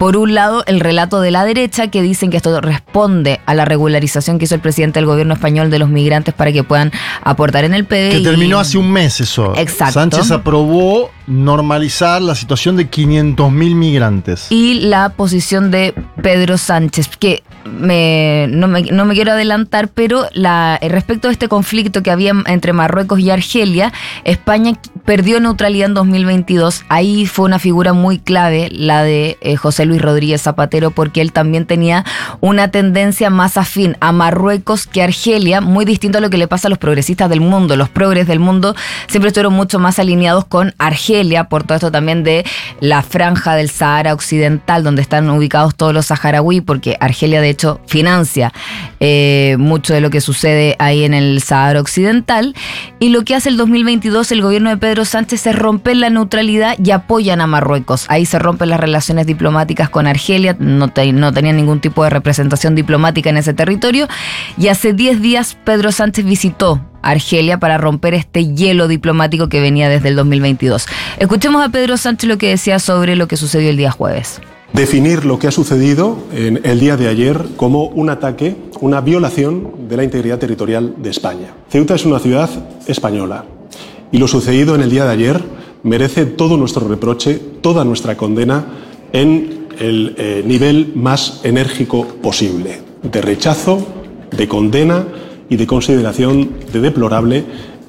Por un lado, el relato de la derecha, que dicen que esto responde a la regularización que hizo el presidente del gobierno español de los migrantes para que puedan aportar en el PDI. Que terminó hace un mes eso. Exacto. Sánchez aprobó normalizar la situación de 500.000 migrantes. Y la posición de Pedro Sánchez, que no me quiero adelantar, pero respecto a este conflicto que había entre Marruecos y Argelia, España perdió neutralidad en 2022. Ahí fue una figura muy clave la de José Luis Rodríguez Zapatero, porque él también tenía una tendencia más afín a Marruecos que a Argelia, muy distinto a lo que le pasa a los progresistas del mundo. Los progres del mundo siempre estuvieron mucho más alineados con Argelia, por todo esto también de la franja del Sahara Occidental, donde están ubicados todos los saharauis, porque Argelia de hecho financia mucho de lo que sucede ahí en el Sahara Occidental. Y lo que hace el 2022 el gobierno de Pedro Sánchez es romper la neutralidad y apoyan a Marruecos. Ahí se rompen las relaciones diplomáticas con Argelia, no tenían ningún tipo de representación diplomática en ese territorio, y hace 10 días Pedro Sánchez visitó Argelia para romper este hielo diplomático que venía desde el 2022. Escuchemos a Pedro Sánchez lo que decía sobre lo que sucedió el día jueves. Definir lo que ha sucedido en el día de ayer como un ataque, una violación de la integridad territorial de España. Ceuta es una ciudad española y lo sucedido en el día de ayer merece todo nuestro reproche, toda nuestra condena en el nivel más enérgico posible, de rechazo, de condena y de consideración de deplorable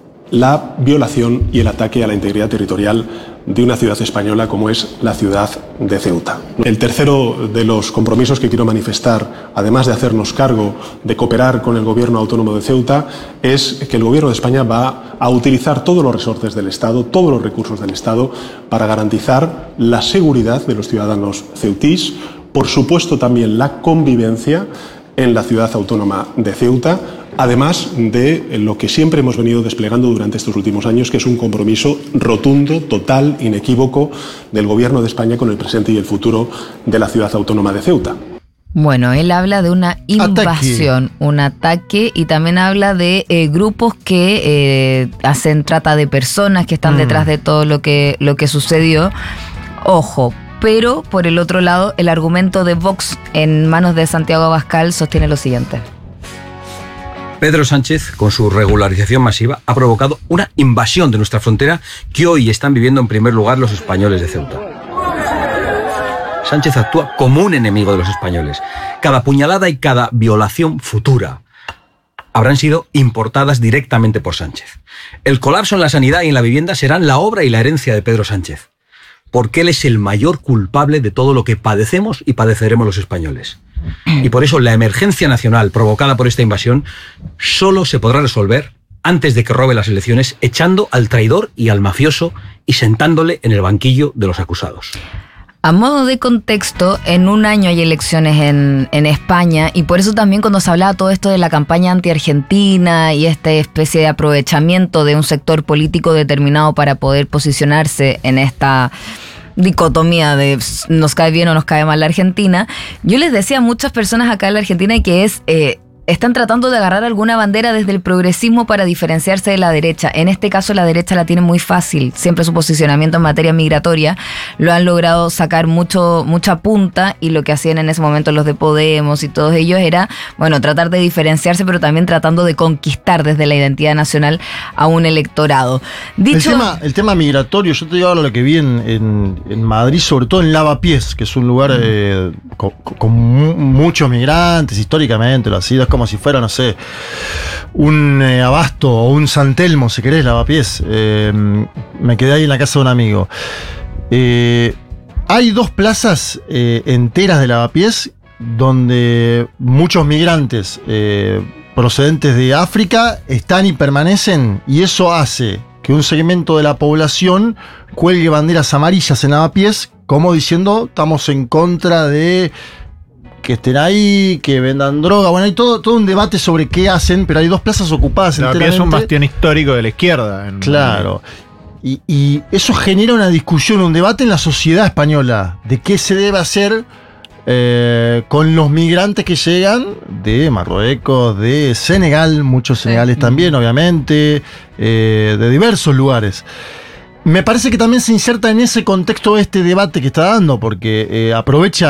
la violación y el ataque a la integridad territorial de una ciudad española como es la ciudad de Ceuta. El tercero de los compromisos que quiero manifestar, además de hacernos cargo de cooperar con el Gobierno Autónomo de Ceuta, es que el Gobierno de España va a utilizar todos los resortes del Estado, todos los recursos del Estado, para garantizar la seguridad de los ciudadanos ceutís, por supuesto también la convivencia en la ciudad autónoma de Ceuta, además de lo que siempre hemos venido desplegando durante estos últimos años, que es un compromiso rotundo, total, inequívoco del Gobierno de España con el presente y el futuro de la ciudad autónoma de Ceuta. Bueno, él habla de una invasión, un ataque, y también habla de grupos que hacen trata de personas, que están detrás de todo lo que sucedió. Ojo. Pero, por el otro lado, el argumento de Vox en manos de Santiago Abascal sostiene lo siguiente. Pedro Sánchez, con su regularización masiva, ha provocado una invasión de nuestra frontera que hoy están viviendo en primer lugar los españoles de Ceuta. Sánchez actúa como un enemigo de los españoles. Cada puñalada y cada violación futura habrán sido importadas directamente por Sánchez. El colapso en la sanidad y en la vivienda serán la obra y la herencia de Pedro Sánchez, porque él es el mayor culpable de todo lo que padecemos y padeceremos los españoles. Y por eso la emergencia nacional provocada por esta invasión solo se podrá resolver antes de que robe las elecciones, echando al traidor y al mafioso y sentándole en el banquillo de los acusados. A modo de contexto, en un año hay elecciones en España, y por eso también cuando se hablaba todo esto de la campaña anti-argentina y esta especie de aprovechamiento de un sector político determinado para poder posicionarse en esta dicotomía de nos cae bien o nos cae mal la Argentina, yo les decía a muchas personas acá en la Argentina que están tratando de agarrar alguna bandera desde el progresismo para diferenciarse de la derecha. En este caso la derecha la tiene muy fácil. Siempre su posicionamiento en materia migratoria lo han logrado sacar mucha punta, y lo que hacían en ese momento los de Podemos y todos ellos era, bueno, tratar de diferenciarse, pero también tratando de conquistar desde la identidad nacional a un electorado. El tema migratorio, yo te digo ahora lo que vi en Madrid, sobre todo en Lavapiés, que es un lugar con muchos migrantes, históricamente lo ha sido. Es como si fuera, no sé, un Abasto o un San Telmo, si querés, Lavapiés. Me quedé ahí en la casa de un amigo. Hay 2 plazas enteras de Lavapiés donde muchos migrantes procedentes de África están y permanecen, y eso hace que un segmento de la población cuelgue banderas amarillas en Lavapiés, como diciendo, estamos en contra de que estén ahí, que vendan droga. Bueno, hay todo un debate sobre qué hacen, pero hay 2 plazas ocupadas enteramente. Es un bastión histórico de la izquierda. Claro. Y eso genera una discusión, un debate en la sociedad española de qué se debe hacer con los migrantes que llegan de Marruecos, de Senegal, muchos senegales también, obviamente, de diversos lugares. Me parece que también se inserta en ese contexto este debate que está dando, porque aprovecha